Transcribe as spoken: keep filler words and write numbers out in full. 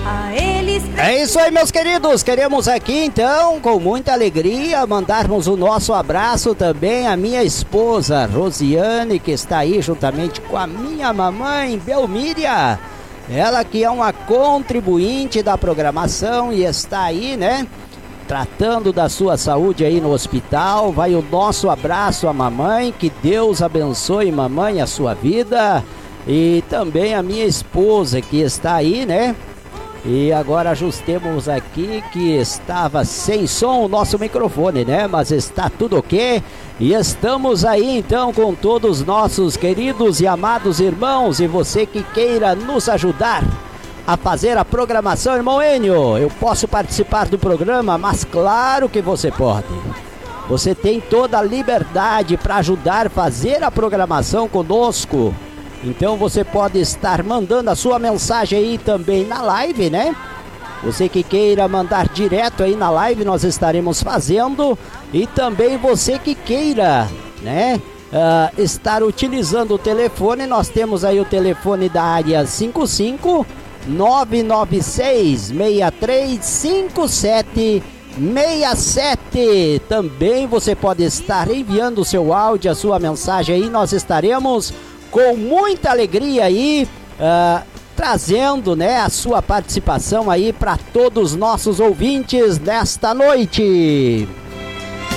A eles... É isso aí, meus queridos, queremos aqui então, com muita alegria, mandarmos o nosso abraço também à minha esposa Rosiane, que está aí juntamente com a minha mamãe Belmíria, ela que é uma contribuinte da programação e está aí, né, tratando da sua saúde aí no hospital. Vai o nosso abraço à mamãe, que Deus abençoe, mamãe, a sua vida, e também a minha esposa que está aí, né. E agora ajustemos aqui que estava sem som o nosso microfone, né? Mas está tudo ok. E estamos aí então com todos os nossos queridos e amados irmãos. E você que queira nos ajudar a fazer a programação, irmão Enio, eu posso participar do programa, mas claro que você pode. Você tem toda a liberdade para ajudar a fazer a programação conosco. Então você pode estar mandando a sua mensagem aí também na live, né? Você que queira mandar direto aí na live, nós estaremos fazendo. E também você que queira, né, uh, estar utilizando o telefone, nós temos aí o telefone da área cinco cinco nove nove seis seis três cinco sete seis sete. Também você pode estar enviando o seu áudio, a sua mensagem aí, nós estaremos com muita alegria aí, uh, trazendo, né, a sua participação aí para todos os nossos ouvintes nesta noite.